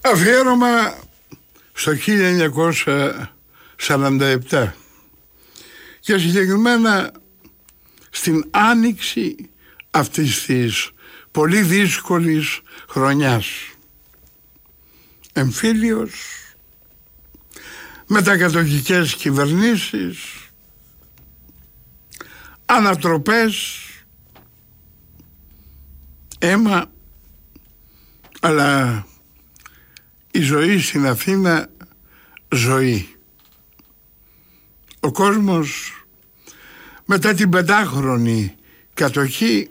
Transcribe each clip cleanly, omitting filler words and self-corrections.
Αφιέρωμα στο 1947 και συγκεκριμένα στην άνοιξη αυτής της πολύ δύσκολης χρονιάς. Εμφύλιος, μετακατοχικές κυβερνήσεις, ανατροπές, αίμα, αλλά η ζωή στην Αθήνα ζωή. Ο κόσμος μετά την 5χρονη κατοχή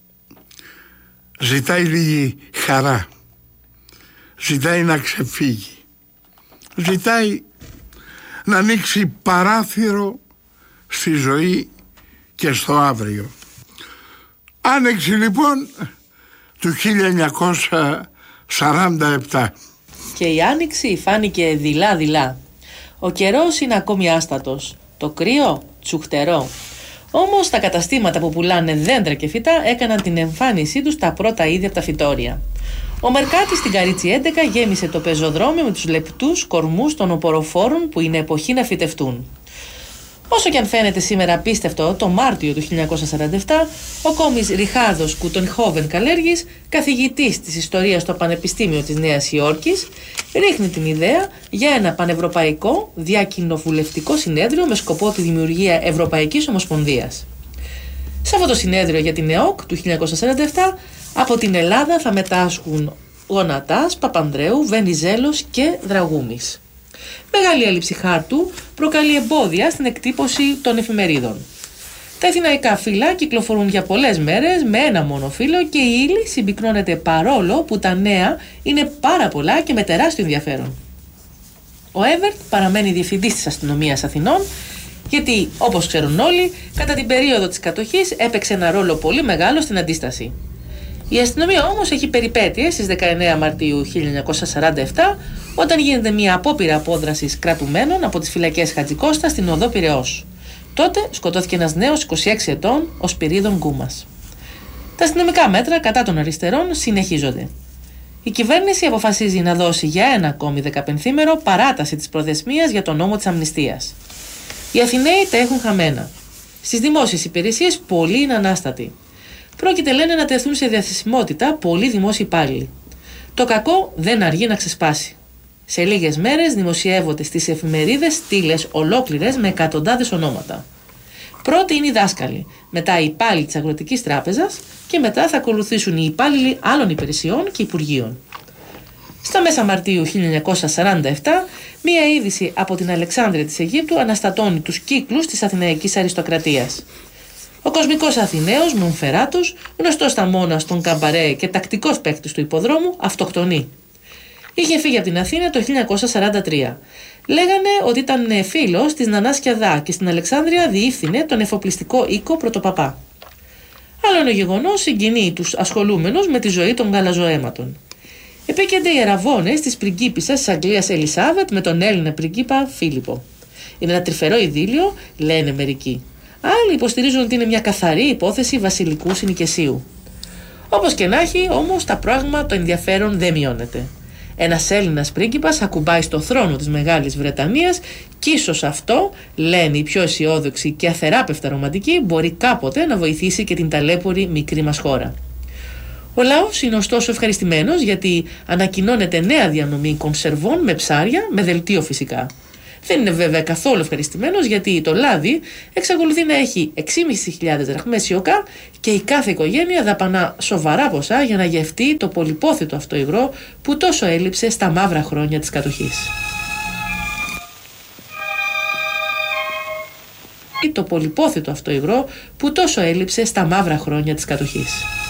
ζητάει λίγη χαρά, ζητάει να ξεφύγει, ζητάει να ανοίξει παράθυρο στη ζωή και στο αύριο. Άνοιξη λοιπόν του 1947. Και η άνοιξη φάνηκε δειλά-δειλά. Ο καιρός είναι ακόμη άστατος, το κρύο τσουχτερό. Όμως τα καταστήματα που πουλάνε δέντρα και φυτά έκαναν την εμφάνισή τους τα πρώτα είδη από τα φυτόρια. Ο Μερκάτης στην Καρίτσι 11 γέμισε το πεζοδρόμιο με τους λεπτούς κορμούς των οποροφόρων που είναι εποχή να φυτευτούν. Όσο και αν φαίνεται σήμερα απίστευτο, το Μάρτιο του 1947, ο κόμις Ριχάρδος Κουτονχόβεν Καλέργης, καθηγητής της ιστορίας στο Πανεπιστήμιο της Νέας Υόρκης, ρίχνει την ιδέα για ένα πανευρωπαϊκό διακοινοβουλευτικό συνέδριο με σκοπό τη δημιουργία Ευρωπαϊκής Ομοσπονδίας. Σε αυτό το συνέδριο για την ΕΟΚ του 1947, από την Ελλάδα θα μετάσχουν Γονατάς, Παπανδρέου, Βενιζέλος και Δραγούμης. Μεγάλη έλλειψη χάρτου προκαλεί εμπόδια στην εκτύπωση των εφημερίδων. Τα αθηναϊκά φύλλα κυκλοφορούν για πολλές μέρες με ένα μόνο φύλλο και η ύλη συμπυκνώνεται παρόλο που τα νέα είναι πάρα πολλά και με τεράστιο ενδιαφέρον. Ο Έβερτ παραμένει διευθυντής της αστυνομίας Αθηνών γιατί, όπως ξέρουν όλοι, κατά την περίοδο της κατοχής έπαιξε ένα ρόλο πολύ μεγάλο στην αντίσταση. Η αστυνομία όμως έχει περιπέτειες στις 19 Μαρτίου 1947 όταν γίνεται μια απόπειρα απόδρασης κρατουμένων από τις φυλακές Χατζικώστα στην οδό Πειραιώς. Τότε σκοτώθηκε ένας νέος 26 ετών, ο Σπυρίδων Γκούμας. Τα αστυνομικά μέτρα κατά των αριστερών συνεχίζονται. Η κυβέρνηση αποφασίζει να δώσει για ένα ακόμη 15ημερο παράταση της προθεσμίας για τον νόμο της αμνηστίας. Οι Αθηναίοι τα έχουν χαμένα. Στις δημόσιες υπηρεσίες πολλοί είναι ανάστατοι. Πρόκειται, λένε, να τεθούν σε διαθεσιμότητα πολλοί δημόσιοι υπάλληλοι. Το κακό δεν αργεί να ξεσπάσει. Σε λίγες μέρες δημοσιεύονται στις εφημερίδες στήλες ολόκληρες με εκατοντάδες ονόματα. Πρώτοι είναι οι δάσκαλοι, μετά οι υπάλληλοι της Αγροτικής Τράπεζας και μετά θα ακολουθήσουν οι υπάλληλοι άλλων υπηρεσιών και υπουργείων. Στα μέσα Μαρτίου 1947, μία είδηση από την Αλεξάνδρεια της Αιγύπτου αναστατώνει τους κύκλους της αθηναϊκής αριστοκρατίας. Ο κοσμικός Αθηναίος Μονφεράτος, γνωστός στα μόνα στον καμπαρέ και τακτικός παίκτης του υποδρόμου, αυτοκτονεί. Είχε φύγει από την Αθήνα το 1943. Λέγανε ότι ήταν φίλος της Νανάς Κιαδά και στην Αλεξάνδρεια διεύθυνε τον εφοπλιστικό οίκο Πρωτοπαπά. Άλλο ένα γεγονός συγκινεί τους ασχολούμενους με τη ζωή των γαλαζοαίματων. Επέκενται οι αραβώνες της πριγκίπισσας της Αγγλίας Ελισάβετ με τον Έλληνα πριγκίπα Φίλιππο. Είναι ένα τρυφερό ειδήλιο, λένε μερικοί. Άλλοι υποστηρίζουν ότι είναι μια καθαρή υπόθεση βασιλικού συνοικεσίου. Όπως και να έχει, όμως, το ενδιαφέρον δεν μειώνεται. Ένας Έλληνας πρίγκιπας ακουμπάει στο θρόνο της Μεγάλης Βρετανίας και ίσως αυτό, λένε οι πιο αισιόδοξοι και αθεράπευτα ρομαντικοί, μπορεί κάποτε να βοηθήσει και την ταλέπορη μικρή μας χώρα. Ο λαός είναι ωστόσο ευχαριστημένος γιατί ανακοινώνεται νέα διανομή κονσερβών με ψάρια, με δελτίο φυσικά. Δεν είναι βέβαια καθόλου ευχαριστημένος γιατί το λάδι εξακολουθεί να έχει 6.500 δραχμές ιωκά και η κάθε οικογένεια δαπανά σοβαρά ποσά για να γευτεί το πολυπόθητο αυτό υγρό που τόσο έλειψε στα μαύρα χρόνια της κατοχής. Το πολυπόθητο αυτό υγρό που τόσο έλειψε στα μαύρα χρόνια της κατοχής.